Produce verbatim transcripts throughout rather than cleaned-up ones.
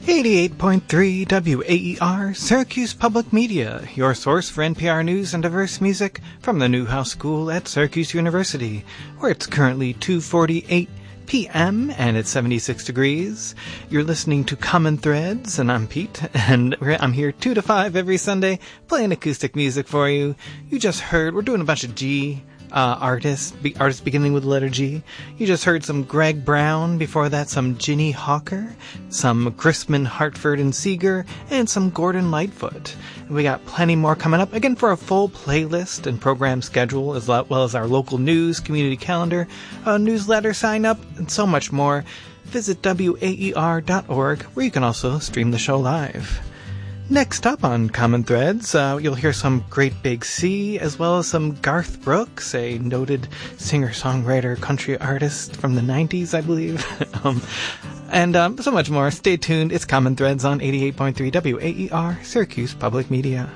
eighty-eight point three W A E R, Syracuse Public Media, your source for N P R news and diverse music from the Newhouse School at Syracuse University, where it's currently two forty-eight p.m. and it's seventy-six degrees. You're listening to Common Threads, and I'm Pete, and I'm here two to five every Sunday playing acoustic music for you. You just heard, we're doing a bunch of G uh, artists, be, artists beginning with the letter G. You just heard some Greg Brown, before that some Ginny Hawker, some Chrisman Hartford and Seeger, and some Gordon Lightfoot. And we got plenty more coming up, again for a full playlist and program schedule, as well as our local news, community calendar, uh, newsletter sign up, and so much more. Visit W A E R dot org, where you can also stream the show live. Next up on Common Threads, uh, you'll hear some Great Big Sea, as well as some Garth Brooks, a noted singer-songwriter, country artist from the nineties, I believe. um, and um, so much more. Stay tuned. It's Common Threads on eighty-eight point three W A E R, Syracuse Public Media.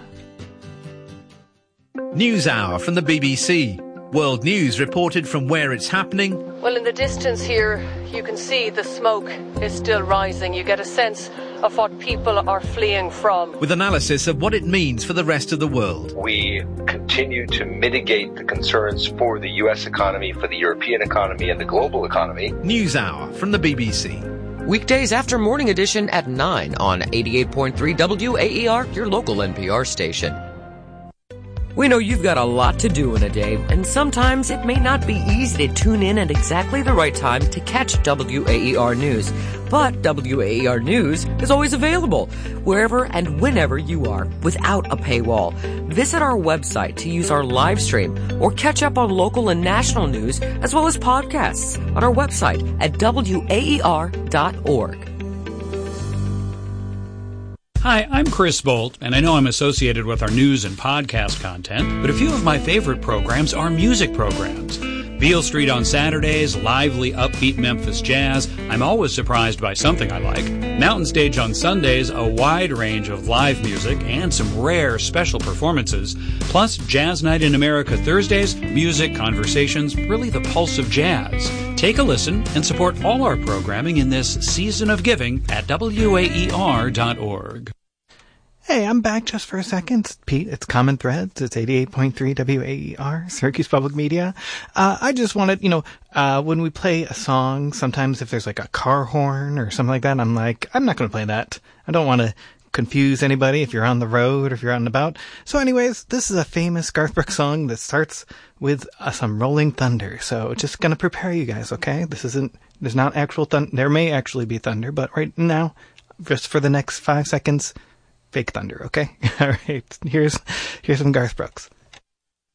News Hour from the B B C. World news reported from where it's happening. Well, in the distance here, you can see the smoke is still rising. You get a sense of what people are fleeing from. With analysis of what it means for the rest of the world. We continue to mitigate the concerns for the U S economy, for the European economy, and the global economy. News Hour from the B B C. Weekdays after Morning Edition at nine on eighty-eight point three W A E R, your local N P R station. We know you've got a lot to do in a day, and sometimes it may not be easy to tune in at exactly the right time to catch W A E R News. But W A E R News is always available, wherever and whenever you are, without a paywall. Visit our website to use our live stream, or catch up on local and national news, as well as podcasts on our website at W A E R dot org. Hi, I'm Chris Bolt, and I know I'm associated with our news and podcast content, but a few of my favorite programs are music programs. Beale Street on Saturdays, lively, upbeat Memphis jazz. I'm always surprised by something I like. Mountain Stage on Sundays, a wide range of live music and some rare special performances. Plus, Jazz Night in America Thursdays, music, conversations, really the pulse of jazz. Take a listen and support all our programming in this season of giving at W A E R dot org. Hey, I'm back just for a second. Pete, it's Common Threads. It's eighty-eight point three W A E R, Syracuse Public Media. Uh, I just wanted, you know, uh, when we play a song, sometimes if there's like a car horn or something like that, I'm like, I'm not going to play that. I don't want to confuse anybody if you're on the road or if you're out and about. So anyways, this is a famous Garth Brooks song that starts with uh, some rolling thunder. So just going to prepare you guys, okay? This isn't, there's not actual thunder. There may actually be thunder, but right now, just for the next five seconds, fake thunder, okay? All right, here's here's some Garth Brooks.